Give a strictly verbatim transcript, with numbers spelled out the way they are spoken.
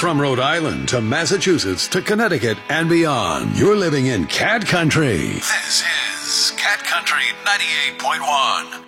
From Rhode Island to Massachusetts to Connecticut and beyond, you're living in Cat Country. This is Cat Country ninety-eight point one.